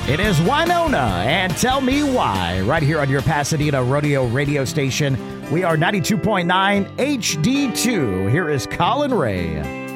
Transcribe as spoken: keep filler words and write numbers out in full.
It is Winona, and Tell Me Why, right here on your Pasadena Rodeo radio station. We are ninety-two point nine H D two. Here is Colin Ray.